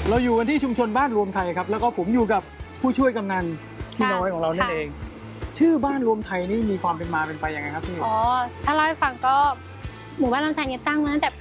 เราอยู่กันที่ชุมชนบ้านรวมไทยครับแล้วก็ผมอยู่กับผู้ช่วยกำนันพี่น้อยของเรานั่นเอง ชื่อบ้านรวมไทยนี่มีความเป็นมาเป็นไปยังไงครับพี่อ๋อถ้าเล่าให้ฟังก็หมู่บ้านรวมไทยเนี่ยตั้งมาตั้งแต่ปี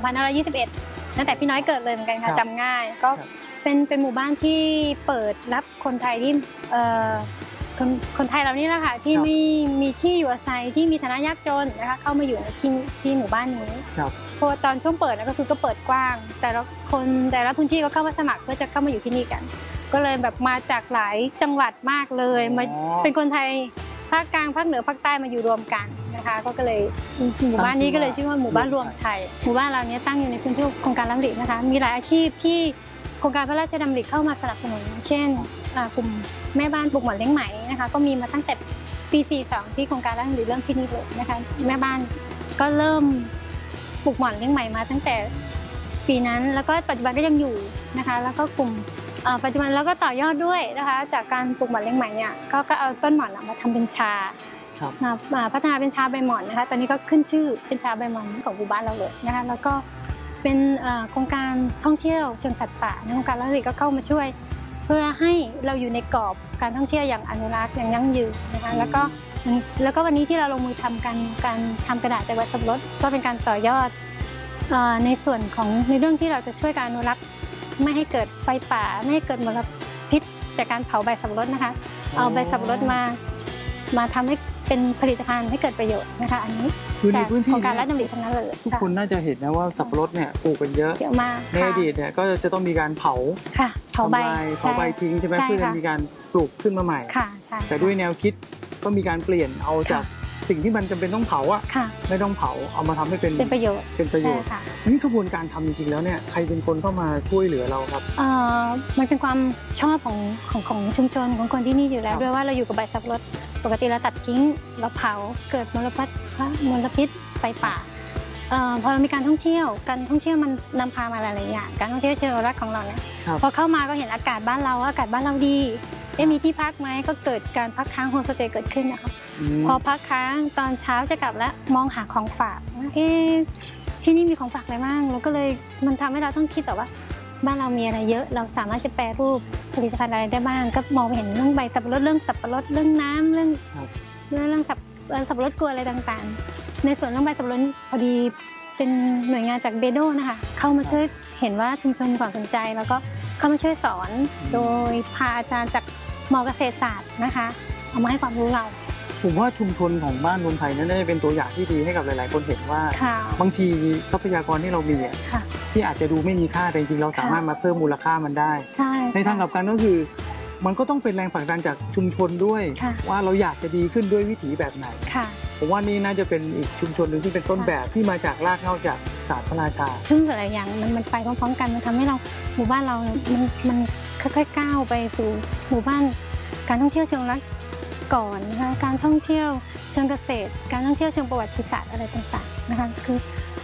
2521 ตั้งแต่พี่น้อยเกิดเลยเหมือนกันค่ะจำง่ายก็เป็นหมู่บ้านที่เปิดรับคนไทยที่คนไทยเรานี่แหละค่ะที่ไม่มีที่อยู่อาศัยที่มีฐานะยากจนนะคะเข้ามาอยู่ในที่หมู่บ้านนี้พอตอนช่วงเปิดก็คือก็เปิดกว้างแต่ละคนแต่ละพื้นที่ก็เข้ามาสมัครเพื่อจะเข้ามาอยู่ที่นี่กันก็เลยแบบมาจากหลายจังหวัดมากเลยมาเป็นคนไทยภาคกลางภาคเหนือภาคใต้มาอยู่รวมกันนะคะก็เลยหมู่บ้านนี้ก็เลยชื่อว่าหมู่บ้านรวมไทยหมู่บ้านเราเนี้ยตั้งอยู่ในพื้นที่โครงการรัฐนะคะมีหลายอาชีพที่โครงการพระราชดำริเข้ามาสนับสนุนเช่นกลุ่มแม่บ้านปลูกหมอนเลี้ยงไหมนะคะก็มีมาตั้งแต่ปี 42 ที่โครงการรัฐเริ่มที่นี่เลยนะคะแม่บ้านก็เริ่มปลูกหมอนเลี้ยงไหมมาตั้งแต่ปีนั้นแล้วก็ปัจจุบันก็ยังอยู่นะคะแล้วก็กลุ่มปัจจุบันแล้วก็ต่อยอดด้วยนะคะจากการปลูกหมอนเลี้ยงไหมเนี่ยก็เอาต้นหมอนมาทำเป็นชามาพัฒนาเป็นชาใบหมอนนะคะตอนนี้ก็ขึ้นชื่อเป็นชาใบหมอนของหมู่บ้านเราเลยนะคะแล้วก็เป็นโครงการท่องเที่ยวเชิงสัตว์ป่าโครงการรัฐก็เข้ามาช่วยเพื่อให้เราอยู่ในกรอบการท่องเที่ยวอย่างอนุรักษ์อย่างยั่งยืนนะคะแล้วก็วันนี้ที่เราลงมือทำการทำกระดาษจากใบสับปะรดก็เป็นการต่อยอดในส่วนของในเรื่องที่เราจะช่วยการอนุรักษ์ไม่ให้เกิดไฟป่าไม่ให้เกิดมลพิษจากการเผาใบสับปะรดนะคะเอาใบสับปะรดมาทำให้เป็นผลิตภัณฑ์ให้เกิดประโยชน์นะคะอันนี้คือในพื้นที่โครงการรัฐดำริทั้งนั้นเลยทุกคนน่าจะเห็นนะว่าสับปะรดเนี่ยปลูกกันเยอะมากในอดีตเนี่ยก็จะต้องมีการเผาใบทิ้งใช่ไหมเพื่อจะมีการปลูกขึ้นมาใหม่แต่ด้วยแนวคิดก็มีการเปลี่ยนเอาจากสิ่งที่มันจำเป็นต้องเผาอ่ะไม่ต้องเผาเอามาทำให้เป็นประโยชน์นี่กระบวนการทำจริงๆแล้วเนี่ยใครเป็นคนเข้ามาช่วยเหลือเราครับมันเป็นความชอบของชุมชนของคนที่นี่อยู่แล้วด้วยว่าเราอยู่กับใบสับปะรดปกติเราตัดทิ้งเราเผาเกิดมลพิษไฟป่าพอเรามีการท่องเที่ยวมันนำพามาหลายๆอย่างการท่องเที่ยวเชิงอนุรักษ์ของเราเนี่ยพอเข้ามาก็เห็นอากาศบ้านเราดีมีที่พักไหมก็เกิดการพักค้างโฮมสเตย์เกิดขึ้นนะคะพอพักค้างตอนเช้าจะกลับแล้วมองหาของฝากที่นี่มีของฝากอะไรบ้างแล้วก็เลยมันทำให้เราต้องคิดต่อว่าบ้านเรามีอะไรเยอะเราสามารถจะแปรรูปผลิตภัณฑ์อะไรได้บ้างก็มองเห็นเรื่องใบสับปะรดเรื่องสับปะรดเรื่องน้ำเรื่องสับปะรดกลัวอะไรต่างๆในส่วนเรื่องใบสับปะรดพอดีเป็นหน่วยงานจากเบโดนะคะเข้ามาช่วยเห็นว่าชุมชนมีความสนใจแล้วก็เข้ามาช่วยสอนโดยพาอาจารย์จากม.เกษตรศาสตร์นะคะเอามาให้ความรู้เราผมว่าชุมชนของบ้านรวมไทยนั้นได้เป็นตัวอย่างที่ดีให้กับหลายๆคนเห็นว่าบางทีทรัพยากรที่เรามีที่อาจจะดูไม่มีค่าแต่จริงๆเราสามารถมาเพิ่มมูลค่ามันได้ในทางกลับกันก็คือมันก็ต้องเป็นแรงผลักดันจากชุมชนด้วยว่าเราอยากจะดีขึ้นด้วยวิถีแบบไหนผมว่านี่น่าจะเป็นอีกชุมชนหนึ่งที่เป็นต้นแบบที่มาจากรากเหง้าจากศาสตร์พระราชาซึ่งหลายอย่างมันไปพร้อมๆกันมันทำให้เราหมู่บ้านเรามันค่อยๆก้าวไปสู่หมู่บ้านการท่องเที่ยวเชิงอนุรักษ์ก่อนนะคะการท่องเที่ยวเชิงเกษตรการท่องเที่ยวเชิงประวัติศาสตร์อะไรต่างๆนะคะคือ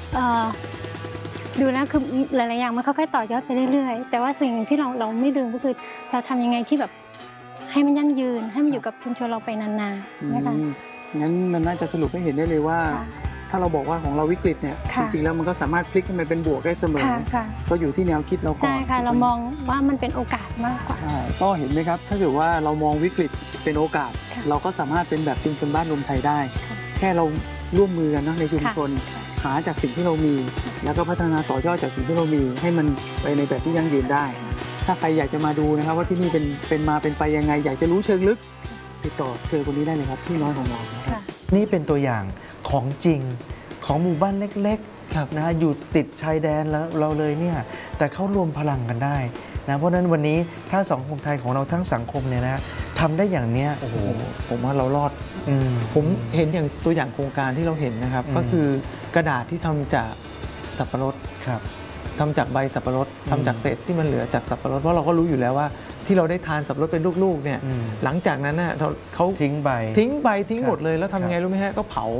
ดูแล้วคือหลายๆอย่างมันค่อยๆต่อยอดไปเรื่อยๆแต่ว่าสิ่งที่เราไม่ลืมก็คือเราทำยังไงที่แบบให้มันยั่งยืนให้มันอยู่กับชุมชนเราไปนานๆนะคะงั้นมันน่าจะสรุปให้เห็นได้เลยว่าถ้าเราบอกว่าของเราวิกฤตเนี่ยจริงๆแล้วมันก็สามารถพลิกให้มันเป็นบวกได้เสมอก็อยู่ที่แนวคิดเราก่อนใช่ค่ะเรามองว่ามันเป็นโอกาสมากกว่าก็เห็นไหมครับถ้าเกิดว่าเรามองวิกฤตเป็นโอกาสเราก็สามารถเป็นแบบชุมชนบ้านรวมไทยได้แค่เราร่วมมือกันนะในชุมชนหาจากสิ่งที่เรามีแล้วก็พัฒนาต่อยอดจากสิ่งที่เรามีให้มันไปในแบบที่ยั่งยืนได้ถ้าใครอยากจะมาดูนะครับว่าที่นี่เป็นมาเป็นไปยังไงอยากจะรู้เชิงลึกติดต่อเธอคนนี้ได้เลยครับพี่น้อยของเรานี่เป็นตัวอย่างของจริงของหมู่บ้านเล็กๆนะอยู่ติดชายแดนแล้วเราเลยเนี่ยแต่เขารวมพลังกันได้นะเพราะฉะนั้นวันนี้ถ้าสังคมไทยของเราทั้งสังคมเนี่ยนะทำได้อย่างเนี้ยโอ้โหผมว่าเรารอดผมเห็นอย่างตัวอย่างโครงการที่เราเห็นนะครับก็คือกระดาษที่ทำจากสับปะรดทำจากใบสับปะรดทำจากเศษที่มันเหลือจากสับปะรดเพราะเราก็รู้อยู่แล้วว่าที่เราได้ทานสับปะรดเป็นลูกๆเนี่ยหลังจากนั้นน่ะเขาทิ้งหมดเลยแล้วทำไงรู้ไหมฮะก็เผา